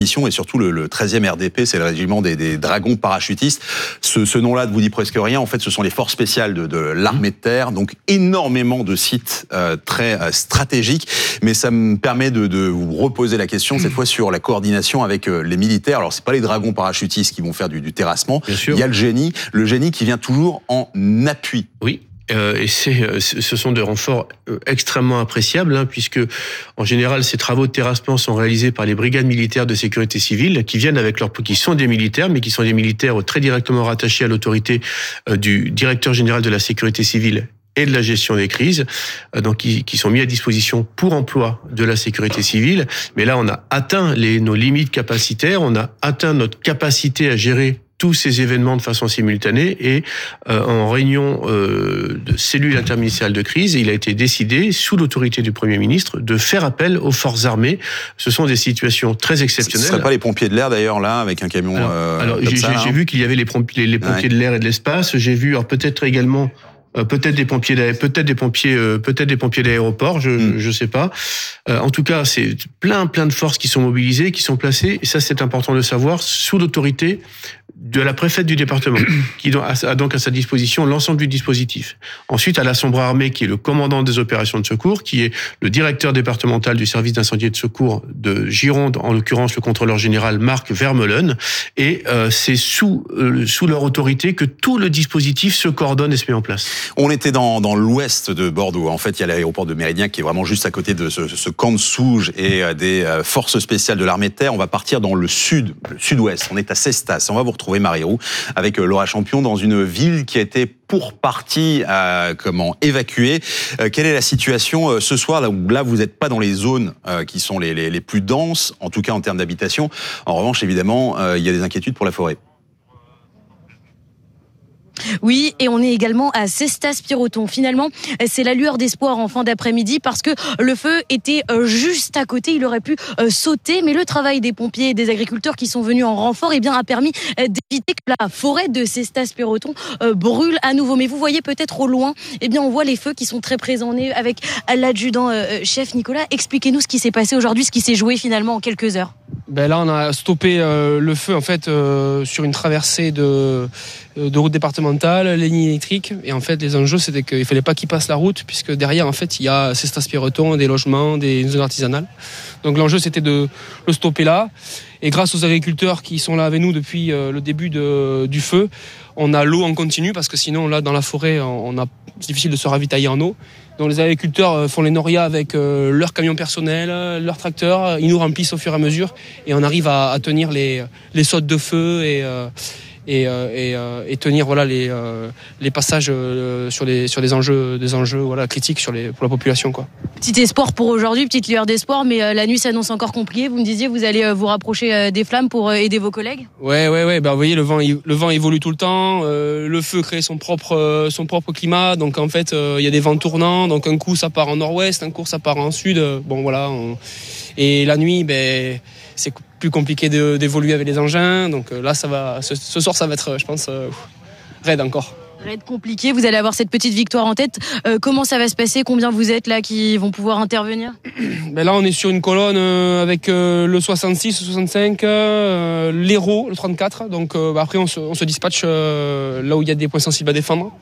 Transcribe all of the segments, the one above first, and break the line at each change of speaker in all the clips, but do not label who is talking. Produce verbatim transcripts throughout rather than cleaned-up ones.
et surtout le, le treizième R D P, c'est le régiment des, des dragons parachutistes. Ce, ce nom-là ne vous dit presque rien. En fait, ce sont les forces spéciales de, de l'armée de terre, donc énormément de sites euh, très euh, stratégiques. Mais ça me permet de, de vous reposer la question cette fois sur la coordination avec euh, les militaires. Alors, c'est pas les dragons parachutistes qui vont faire du, du terrassement. Il y a le génie, le génie qui vient toujours en appui.
Oui. Euh, et c'est, ce sont des renforts extrêmement appréciables, hein, puisque en général ces travaux de terrassement sont réalisés par les brigades militaires de sécurité civile, qui viennent avec leurs, qui sont des militaires, mais qui sont des militaires très directement rattachés à l'autorité euh, du directeur général de la sécurité civile et de la gestion des crises, euh, donc qui, qui sont mis à disposition pour emploi de la sécurité civile. Mais là, on a atteint les, nos limites capacitaires, on a atteint notre capacité à gérer tous ces événements de façon simultanée, et euh, en réunion euh, de cellule interministérielle de crise, il a été décidé, sous l'autorité du Premier ministre, de faire appel aux forces armées. Ce sont des situations très exceptionnelles.
Ce ne seraient pas les pompiers de l'air d'ailleurs là, avec un camion
alors,
euh,
alors
comme
j'ai,
ça,
j'ai
hein.
vu qu'il y avait les pompiers, les pompiers
ouais.
de l'air et de l'espace. J'ai vu, alors peut-être également Euh, peut-être des pompiers, peut-être des pompiers, euh, peut-être des pompiers d'aéroport, je, mm. je sais pas. Euh, en tout cas, c'est plein, plein de forces qui sont mobilisées, qui sont placées, et ça, c'est important de savoir, sous l'autorité de la préfète du département, qui a donc à sa disposition l'ensemble du dispositif. Ensuite, à la Sombre Armée, qui est le commandant des opérations de secours, qui est le directeur départemental du service d'incendie et de secours de Gironde, en l'occurrence le contrôleur général Marc Vermeulen, et euh, c'est sous euh, sous leur autorité que tout le dispositif se coordonne et se met en place.
On était dans, dans l'ouest de Bordeaux. En fait, il y a l'aéroport de Méridien qui est vraiment juste à côté de ce, ce camp de Souges et des forces spéciales de l'armée de terre. On va partir dans le sud, le sud-ouest. On est à Cestas. On va vous retrouver, Marie-Roux, avec Laura Champion, dans une ville qui a été pour partie euh, comment évacuée. Euh, quelle est la situation euh, ce soir, là où là vous n'êtes pas dans les zones euh, qui sont les, les, les plus denses, en tout cas en termes d'habitation. En revanche, évidemment, euh, il y a des inquiétudes pour la forêt.
Oui, et on est également à Cestas-Piroton. Finalement, c'est la lueur d'espoir en fin d'après-midi parce que le feu était juste à côté. Il aurait pu sauter, mais le travail des pompiers et des agriculteurs qui sont venus en renfort, eh bien, a permis d'éviter que la forêt de Cestas-Piroton brûle à nouveau. Mais vous voyez peut-être au loin, eh bien, on voit les feux qui sont très présents avec l'adjudant-chef Nicolas. Expliquez-nous ce qui s'est passé aujourd'hui, ce qui s'est joué finalement en quelques heures.
Ben là, on a stoppé euh, le feu en fait euh, sur une traversée de, de route départementale, ligne électrique. Et en fait, les enjeux, c'était qu'il fallait pas qu'il passe la route, puisque derrière, en fait, il y a Cestas-Piroton, des logements, des zones artisanales. Donc l'enjeu, c'était de le stopper là. Et grâce aux agriculteurs qui sont là avec nous depuis euh, le début de, du feu, on a l'eau en continu, parce que sinon, là, dans la forêt, on a, c'est difficile de se ravitailler en eau. Donc les agriculteurs font les norias avec euh, leurs camions personnels, leurs tracteurs. Ils nous remplissent au fur et à mesure et on arrive à, à tenir les, les sautes de feu et, euh, et, euh, et, euh, et tenir voilà, les, euh, les passages euh, sur, les, sur des enjeux, des enjeux voilà, critiques sur les, pour la population, quoi.
Petit espoir pour aujourd'hui, petite lueur d'espoir, mais euh, la nuit s'annonce encore compliquée. Vous me disiez, vous allez euh, vous rapprocher euh, des flammes pour euh, aider vos collègues ?
Ouais, ouais, ouais. Ben, vous voyez, le vent, le vent évolue tout le temps. Euh, le feu crée son propre, euh, son propre climat. Donc, en fait, il euh, y a des vents tournants. Donc, un coup, ça part en nord-ouest, un coup, ça part en sud. Bon, voilà. On... Et la nuit, ben, c'est plus compliqué de, d'évoluer avec les engins. Donc, euh, là, ça va. Ce, ce soir, ça va être, je pense, euh, raide encore.
Raid compliqué, vous allez avoir cette petite victoire en tête. Euh, comment ça va se passer ? Combien vous êtes là qui vont pouvoir intervenir ?
Ben là, on est sur une colonne euh, avec euh, le soixante-six, le soixante-cinq, euh, l'Hérault, le trente-quatre. Donc euh, bah après, on se, on se dispatche euh, là où il y a des points sensibles à défendre.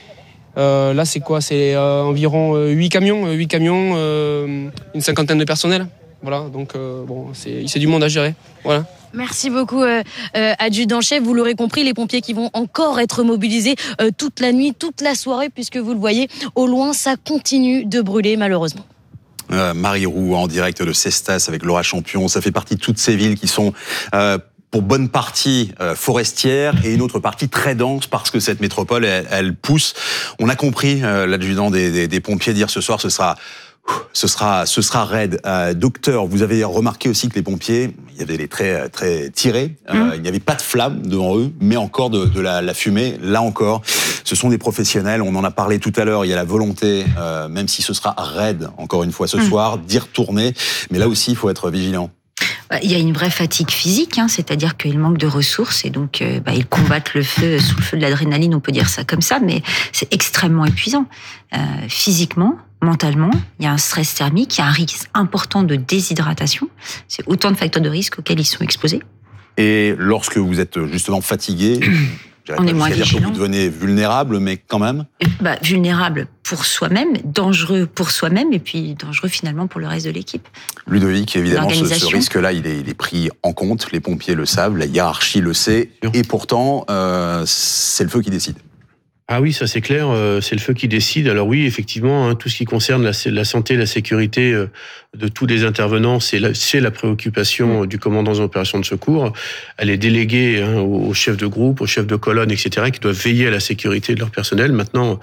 Euh, là, c'est quoi ? C'est euh, environ huit camions, huit camions, euh, une cinquantaine de personnels. Voilà, donc euh, bon, c'est, c'est du monde à gérer. Voilà.
Merci beaucoup, euh, euh, adjudant-chef. Vous l'aurez compris, les pompiers qui vont encore être mobilisés euh, toute la nuit, toute la soirée, puisque vous le voyez, au loin, ça continue de brûler, malheureusement.
Euh, Marie-Roux, en direct de Cestas avec Laura Champion. Ça fait partie de toutes ces villes qui sont... Euh, pour bonne partie euh, forestière et une autre partie très dense parce que cette métropole, elle, elle pousse. On a compris, euh, l'adjudant des, des, des pompiers dire ce soir, ce sera... Ce sera, ce sera raide. Euh, docteur, vous avez remarqué aussi que les pompiers, il y avait les traits très tirés. Euh, mmh. Il n'y avait pas de flamme devant eux, mais encore de, de la, la fumée. Là encore, ce sont des professionnels. On en a parlé tout à l'heure. Il y a la volonté, euh, même si ce sera raide, encore une fois ce mmh. soir, d'y retourner. Mais là aussi, il faut être vigilant.
Il y a une vraie fatigue physique, hein, c'est-à-dire qu'il manque de ressources et donc euh, bah, ils combattent le feu sous le feu de l'adrénaline, on peut dire ça comme ça, mais c'est extrêmement épuisant euh, physiquement, mentalement, il y a un stress thermique, il y a un risque important de déshydratation. C'est autant de facteurs de risque auxquels ils sont exposés.
Et lorsque vous êtes justement fatigué,
on est moins vigilant.
Vous devenez vulnérable, mais quand même
bah, vulnérable pour soi-même, dangereux pour soi-même, et puis dangereux finalement pour le reste de l'équipe.
Ludovic, évidemment, ce, ce risque-là, il est, il est pris en compte. Les pompiers le savent, la hiérarchie le sait, et pourtant, euh, c'est le feu qui décide.
Ah oui, ça c'est clair, euh, c'est le feu qui décide. Alors oui, effectivement, hein, tout ce qui concerne la, la santé, la sécurité euh, de tous les intervenants, c'est la, c'est la préoccupation mmh. du commandant des opérations de secours. Elle est déléguée hein, aux chefs de groupe, aux chefs de colonne, et cetera, qui doivent veiller à la sécurité de leur personnel. Maintenant,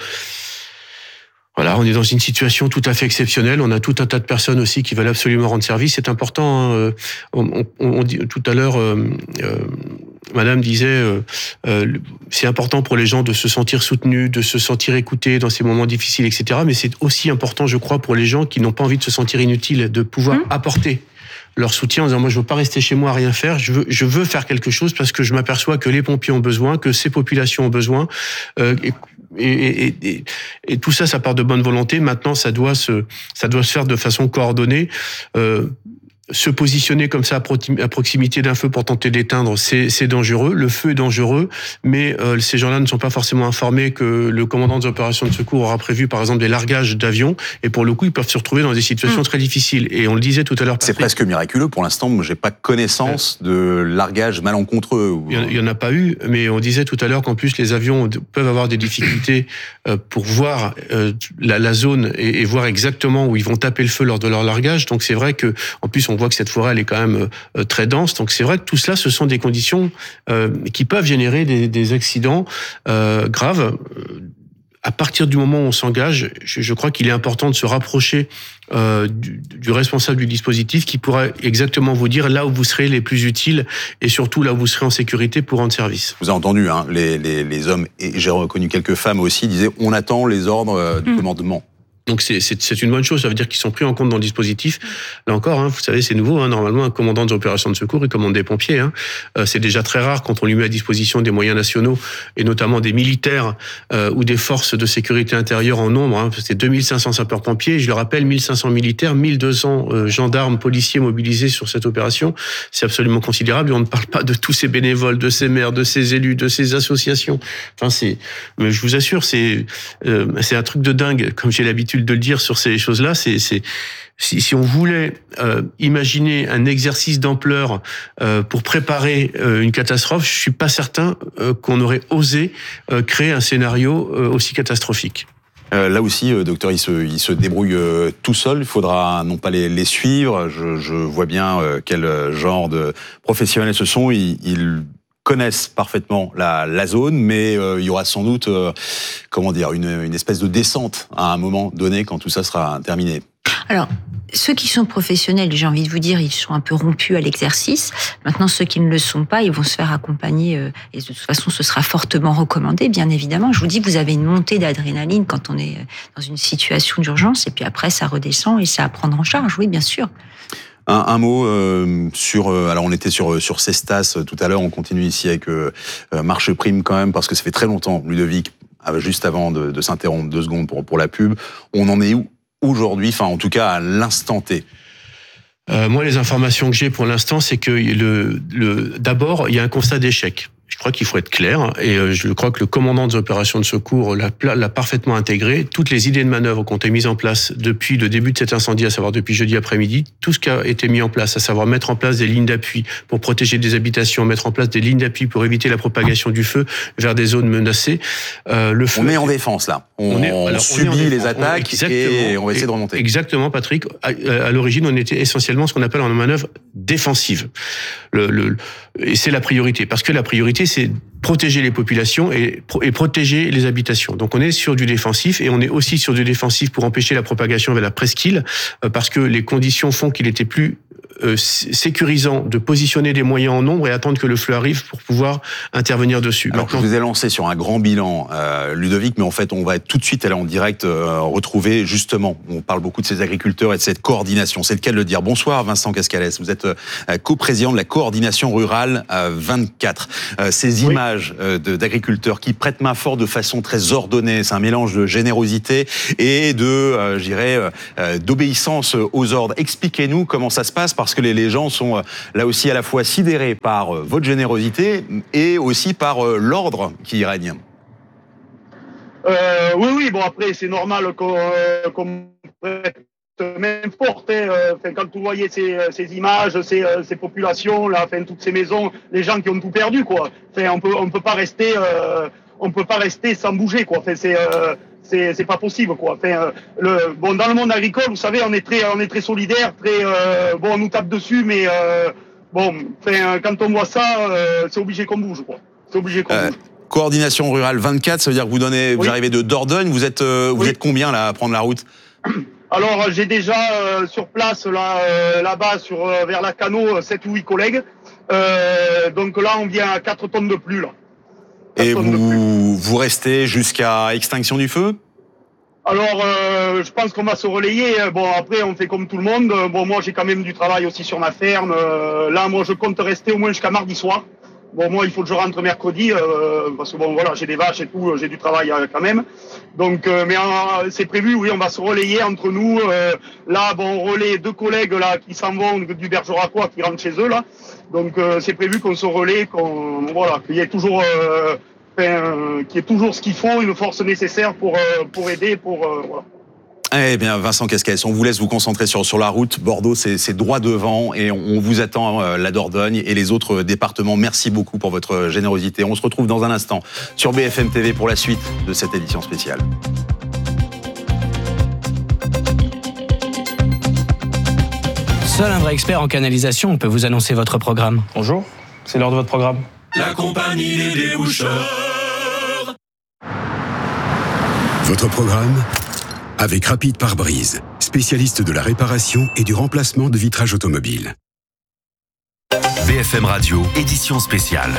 voilà, on est dans une situation tout à fait exceptionnelle. On a tout un tas de personnes aussi qui veulent absolument rendre service. C'est important. Hein, on, on, on dit tout à l'heure. Euh, euh, Madame disait, euh, euh, c'est important pour les gens de se sentir soutenus, de se sentir écoutés dans ces moments difficiles, et cetera. Mais c'est aussi important, je crois, pour les gens qui n'ont pas envie de se sentir inutiles, de pouvoir mmh. apporter leur soutien en disant, moi, je veux pas rester chez moi à rien faire. Je veux, je veux faire quelque chose parce que je m'aperçois que les pompiers ont besoin, que ces populations ont besoin. Euh, et, Et, et, et, et tout ça, ça part de bonne volonté. Maintenant, ça doit se, ça doit se faire de façon coordonnée. Euh, se positionner comme ça à proximité d'un feu pour tenter d'éteindre, c'est, c'est dangereux. Le feu est dangereux, mais euh, ces gens-là ne sont pas forcément informés que le commandant des opérations de secours aura prévu, par exemple, des largages d'avions. Et pour le coup, ils peuvent se retrouver dans des situations mmh. très difficiles. Et on le disait tout à l'heure.
C'est presque miraculeux. Pour l'instant, moi, j'ai pas connaissance ouais. de largage malencontreux. Ou...
Il y en a pas eu, mais on disait tout à l'heure qu'en plus, les avions peuvent avoir des difficultés euh, pour voir euh, la, la zone et, et voir exactement où ils vont taper le feu lors de leur largage. Donc c'est vrai que, en plus, on voit que cette forêt elle est quand même euh, très dense. Donc c'est vrai que tout cela, ce sont des conditions euh, qui peuvent générer des, des accidents euh, graves. À partir du moment où on s'engage, je, je crois qu'il est important de se rapprocher euh, du, du responsable du dispositif qui pourra exactement vous dire là où vous serez les plus utiles et surtout là où vous serez en sécurité pour rendre service.
Vous avez entendu, hein, les, les, les hommes, et j'ai reconnu quelques femmes aussi, disaient on attend les ordres euh, du mmh. commandement.
Donc c'est, c'est, c'est une bonne chose, ça veut dire qu'ils sont pris en compte dans le dispositif. Là encore, hein, vous savez, c'est nouveau. Hein, normalement, un commandant des opérations de secours, il commande des pompiers. Hein. Euh, c'est déjà très rare quand on lui met à disposition des moyens nationaux et notamment des militaires euh, ou des forces de sécurité intérieure en nombre. Hein. C'est deux mille cinq cents sapeurs-pompiers. Je le rappelle, mille cinq cents militaires, mille deux cents euh, gendarmes, policiers mobilisés sur cette opération. C'est absolument considérable. Et on ne parle pas de tous ces bénévoles, de ces maires, de ces élus, de ces associations. Enfin, c'est, je vous assure, c'est, euh, c'est un truc de dingue, comme j'ai l'habitude de le dire sur ces choses-là, c'est, c'est si, si on voulait euh, imaginer un exercice d'ampleur euh, pour préparer euh, une catastrophe, je suis pas certain euh, qu'on aurait osé euh, créer un scénario euh, aussi catastrophique.
Euh, là aussi, euh, docteur, il se, il se débrouille euh, tout seul. Il faudra non pas les, les suivre. Je, je vois bien euh, quel genre de professionnels ce sont. Ils, ils connaissent parfaitement la, la zone, mais euh, il y aura sans doute, euh, comment dire, une, une espèce de descente à un moment donné quand tout ça sera terminé.
Alors, ceux qui sont professionnels, j'ai envie de vous dire, ils sont un peu rompus à l'exercice. Maintenant, ceux qui ne le sont pas, ils vont se faire accompagner. Euh, et de toute façon, ce sera fortement recommandé, bien évidemment. Je vous dis, vous avez une montée d'adrénaline quand on est dans une situation d'urgence, et puis après, ça redescend et c'est à prendre en charge, oui, bien sûr.
Un, un mot euh, sur. Euh, alors, on était sur sur Cestas tout à l'heure. On continue ici avec euh, Marche Prime quand même parce que ça fait très longtemps, Ludovic, juste avant de, de s'interrompre deux secondes pour pour la pub. On en est où aujourd'hui? Enfin, en tout cas, à l'instant T.
Euh, moi, les informations que j'ai pour l'instant, c'est que le, le d'abord, il y a un constat d'échec. Je crois qu'il faut être clair, et je crois que le commandant des opérations de secours l'a, l'a parfaitement intégré. Toutes les idées de manœuvre qui ont été mises en place depuis le début de cet incendie, à savoir depuis jeudi après-midi, tout ce qui a été mis en place, à savoir mettre en place des lignes d'appui pour protéger des habitations, mettre en place des lignes d'appui pour éviter la propagation du feu vers des zones menacées. Euh, le feu,
on est en défense là. On, on, est, alors, on subit on est les attaques on, et on va essayer de remonter.
Exactement, Patrick. À, à l'origine, on était essentiellement ce qu'on appelle en manœuvre défensive. Le, le, et c'est la priorité, parce que la priorité, c'est protéger les populations et, et protéger les habitations. Donc on est sur du défensif et on est aussi sur du défensif pour empêcher la propagation vers la presqu'île, parce que les conditions font qu'il était plus euh, sécurisant de positionner des moyens en nombre et attendre que le flux arrive pour pouvoir intervenir dessus.
Alors,
Maintenant,
je vous ai lancé sur un grand bilan, euh, Ludovic, mais en fait, on va tout de suite aller en direct euh, retrouver, justement, on parle beaucoup de ces agriculteurs et de cette coordination. C'est le cas de le dire. Bonsoir, Vincent Cascalès. Vous êtes euh, coprésident de la coordination rurale euh, vingt-quatre. Euh, ces
Oui.
images euh, de, d'agriculteurs qui prêtent main forte de façon très ordonnée, c'est un mélange de générosité et de, euh, je dirais, euh, d'obéissance aux ordres. Expliquez-nous comment ça se passe, parce que les, les gens sont euh, là aussi à la fois sidérés par euh, votre générosité et aussi par euh, l'ordre qui y règne.
Euh, oui, oui, bon après c'est normal qu'on euh, qu'on prête main forte. Hein, euh, enfin, quand vous voyez ces, ces images, ces, euh, ces populations là, enfin toutes ces maisons, les gens qui ont tout perdu, quoi. Enfin, on peut on peut pas rester euh, on peut pas rester sans bouger, quoi. Enfin, c'est euh, c'est c'est pas possible, quoi. Enfin, euh, le bon dans le monde agricole, vous savez, on est très on est très solidaire, très euh, bon on nous tape dessus, mais euh, bon, enfin quand on voit ça, euh, c'est obligé qu'on bouge, quoi. C'est obligé qu'on
Euh,
bouge.
Coordination rurale vingt-quatre, ça veut dire que vous donnez, vous
Oui.
arrivez de Dordogne, vous êtes, euh, vous
Oui.
êtes combien là à prendre la route?
Alors j'ai déjà euh, sur place là euh, là-bas sur euh, vers la Cano sept ou huit collègues. Euh, donc là on vient à quatre tonnes de plus là. quatre
Et
tonnes de plus.
vous, vous restez jusqu'à extinction du feu?
Alors euh, je pense qu'on va se relayer. Bon après on fait comme tout le monde. Bon moi j'ai quand même du travail aussi sur ma ferme. Euh, là moi je compte rester au moins jusqu'à mardi soir. Bon moi il faut que je rentre mercredi euh, parce que bon voilà j'ai des vaches et tout, j'ai du travail euh, quand même. Donc euh, mais euh, c'est prévu, oui, on va se relayer entre nous. Euh, là bon on relaie deux collègues là qui s'en vont du Bergeracois qui rentrent chez eux là. Donc euh, c'est prévu qu'on se relaie, qu'on voilà qu'il y ait toujours euh, enfin, euh, qu'il y ait toujours ce qu'il faut, une force nécessaire pour euh, pour aider, pour euh, voilà.
Eh bien, Vincent Cascalès, on vous laisse vous concentrer sur, sur la route. Bordeaux, c'est, c'est droit devant et on, on vous attend, euh, la Dordogne et les autres départements. Merci beaucoup pour votre générosité. On se retrouve dans un instant sur B F M T V pour la suite de cette édition spéciale.
Seul un vrai expert en canalisation peut vous annoncer votre programme.
Bonjour, c'est l'heure de votre programme.
La compagnie des déboucheurs.
Votre programme avec Rapide Pare-Brise, spécialiste de la réparation et du remplacement de vitrage automobile.
B F M Radio, édition spéciale.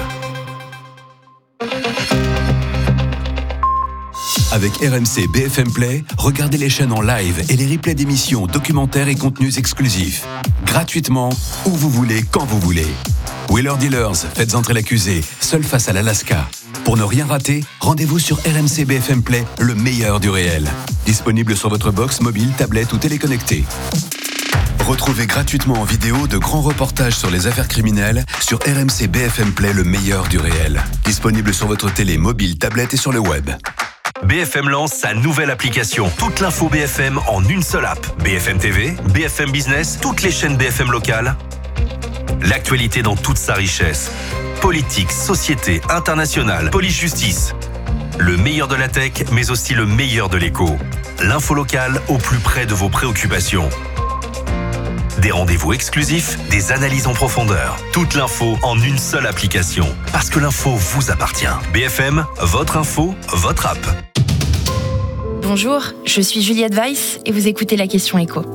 Avec R M C B F M Play, regardez les chaînes en live et les replays d'émissions, documentaires et contenus exclusifs. Gratuitement, où vous voulez, quand vous voulez. Wheeler Dealers, faites entrer l'accusé, seul face à l'Alaska. Pour ne rien rater, rendez-vous sur R M C B F M Play, le meilleur du réel. Disponible sur votre box mobile, tablette ou téléconnectée. Retrouvez gratuitement en vidéo de grands reportages sur les affaires criminelles sur R M C B F M Play, le meilleur du réel. Disponible sur votre télé, mobile, tablette et sur le web.
B F M lance sa nouvelle application. Toute l'info B F M en une seule app. B F M T V, B F M Business, toutes les chaînes B F M locales. L'actualité dans toute sa richesse. Politique, société, internationale, police-justice. Le meilleur de la tech, mais aussi le meilleur de l'écho. L'info locale au plus près de vos préoccupations. Des rendez-vous exclusifs, des analyses en profondeur. Toute l'info en une seule application. Parce que l'info vous appartient. B F M, votre info, votre app.
Bonjour, je suis Juliette Weiss et vous écoutez La Question Éco.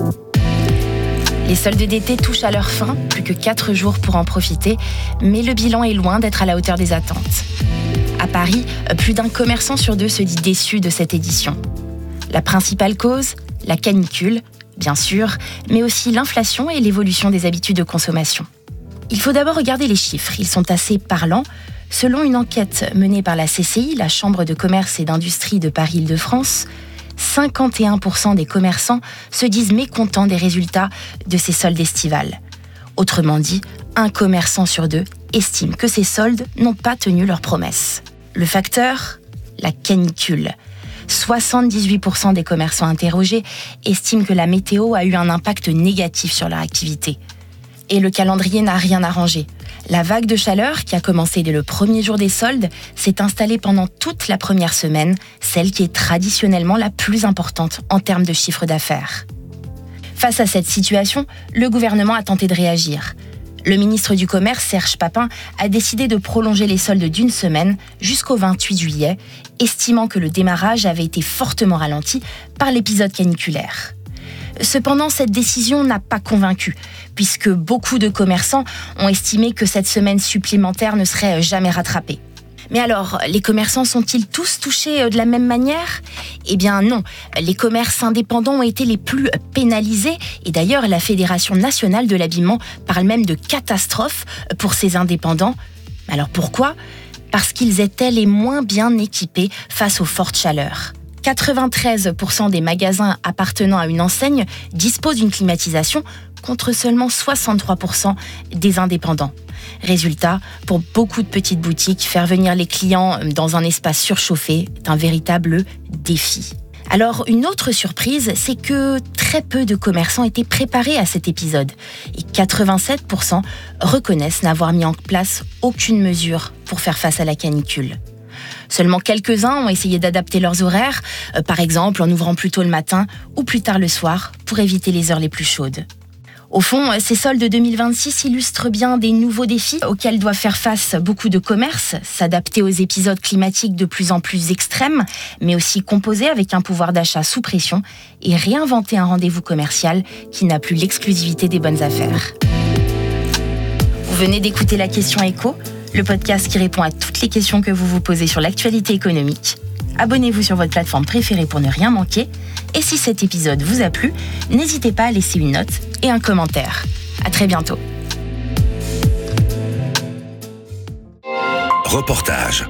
Les soldes d'été touchent à leur fin, plus que quatre jours pour en profiter, mais le bilan est loin d'être à la hauteur des attentes. À Paris, plus d'un commerçant sur deux se dit déçu de cette édition. La principale cause, la canicule, bien sûr, mais aussi l'inflation et l'évolution des habitudes de consommation. Il faut d'abord regarder les chiffres, ils sont assez parlants. Selon une enquête menée par la C C I, la Chambre de commerce et d'industrie de Paris-Île-de-France, cinquante et un pour cent des commerçants se disent mécontents des résultats de ces soldes estivales. Autrement dit, un commerçant sur deux estime que ces soldes n'ont pas tenu leurs promesses. Le facteur ? La canicule. soixante-dix-huit pour cent des commerçants interrogés estiment que la météo a eu un impact négatif sur leur activité. Et le calendrier n'a rien arrangé. La vague de chaleur, qui a commencé dès le premier jour des soldes, s'est installée pendant toute la première semaine, celle qui est traditionnellement la plus importante en termes de chiffre d'affaires. Face à cette situation, le gouvernement a tenté de réagir. Le ministre du Commerce, Serge Papin, a décidé de prolonger les soldes d'une semaine jusqu'au vingt-huit juillet, estimant que le démarrage avait été fortement ralenti par l'épisode caniculaire. Cependant, cette décision n'a pas convaincu, puisque beaucoup de commerçants ont estimé que cette semaine supplémentaire ne serait jamais rattrapée. Mais alors, les commerçants sont-ils tous touchés de la même manière ? Eh bien non, les commerces indépendants ont été les plus pénalisés et d'ailleurs la Fédération nationale de l'habillement parle même de catastrophe pour ces indépendants. Alors pourquoi ? Parce qu'ils étaient les moins bien équipés face aux fortes chaleurs. quatre-vingt-treize pour cent des magasins appartenant à une enseigne disposent d'une climatisation contre seulement soixante-trois pour cent des indépendants. Résultat, pour beaucoup de petites boutiques, faire venir les clients dans un espace surchauffé est un véritable défi. Alors, une autre surprise, c'est que très peu de commerçants étaient préparés à cet épisode et quatre-vingt-sept pour cent reconnaissent n'avoir mis en place aucune mesure pour faire face à la canicule. Seulement quelques-uns ont essayé d'adapter leurs horaires, euh, par exemple en ouvrant plus tôt le matin ou plus tard le soir pour éviter les heures les plus chaudes. Au fond, ces soldes deux mille vingt-six illustrent bien des nouveaux défis auxquels doivent faire face beaucoup de commerces, s'adapter aux épisodes climatiques de plus en plus extrêmes, mais aussi composer avec un pouvoir d'achat sous pression et réinventer un rendez-vous commercial qui n'a plus l'exclusivité des bonnes affaires. Vous venez d'écouter La Question Éco, le podcast qui répond à toutes les questions que vous vous posez sur l'actualité économique. Abonnez-vous sur votre plateforme préférée pour ne rien manquer. Et si cet épisode vous a plu, n'hésitez pas à laisser une note et un commentaire. À très bientôt.
Reportage.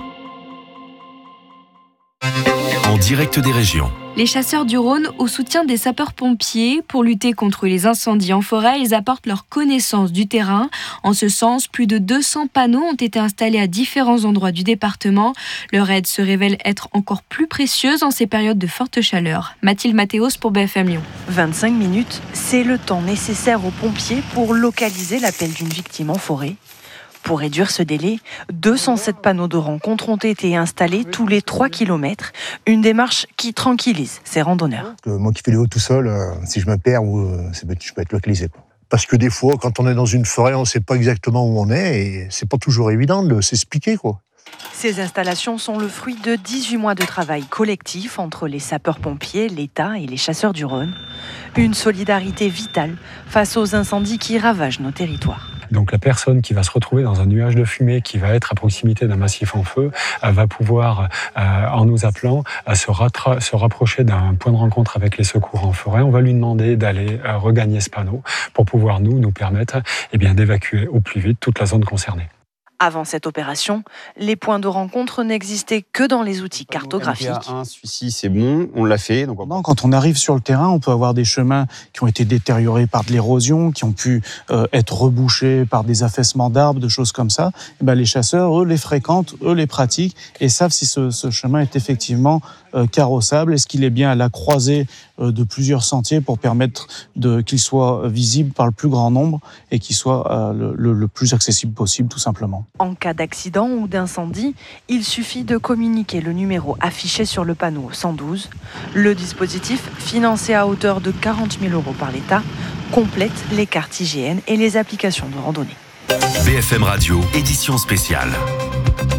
En direct des régions.
Les chasseurs du Rhône, au soutien des sapeurs-pompiers, pour lutter contre les incendies en forêt, ils apportent leur connaissance du terrain. En ce sens, plus de deux cents panneaux ont été installés à différents endroits du département. Leur aide se révèle être encore plus précieuse en ces périodes de forte chaleur. Mathilde Mathéos pour B F M Lyon.
vingt-cinq minutes, c'est le temps nécessaire aux pompiers pour localiser l'appel d'une victime en forêt. Pour réduire ce délai, deux cent sept panneaux de rencontre ont été installés tous les trois kilomètres, une démarche qui tranquillise ces randonneurs.
Moi qui fais les hauts tout seul, euh, si je me perds, euh, je peux être localisé. Quoi. Parce que des fois, quand on est dans une forêt, on ne sait pas exactement où on est et c'est pas toujours évident de s'expliquer, quoi.
Ces installations sont le fruit de dix-huit mois de travail collectif entre les sapeurs-pompiers, l'État et les chasseurs du Rhône. Une solidarité vitale face aux incendies qui ravagent nos territoires.
Donc la personne qui va se retrouver dans un nuage de fumée, qui va être à proximité d'un massif en feu, euh, va pouvoir, euh, en nous appelant, à se, rattra- se rapprocher d'un point de rencontre avec les secours en forêt. On va lui demander d'aller euh, regagner ce panneau pour pouvoir nous, nous permettre eh bien, d'évacuer au plus vite toute la zone concernée.
Avant cette opération, les points de rencontre n'existaient que dans les outils cartographiques.
un, celui-ci, c'est bon, on l'a fait. Donc...
Quand on arrive sur le terrain, on peut avoir des chemins qui ont été détériorés par de l'érosion, qui ont pu euh, être rebouchés par des affaissements d'arbres, de choses comme ça. Et ben, les chasseurs, eux, les fréquentent, eux, les pratiquent et savent si ce, ce chemin est effectivement euh, carrossable. Est-ce qu'il est bien à la croisée euh, de plusieurs sentiers pour permettre de, qu'il soit visible par le plus grand nombre et qu'il soit euh, le, le, le plus accessible possible, tout simplement.
En cas d'accident ou d'incendie, il suffit de communiquer le numéro affiché sur le panneau cent douze. Le dispositif, financé à hauteur de quarante mille euros par l'État, complète les cartes I G N et les applications de randonnée.
B F M Radio, édition spéciale.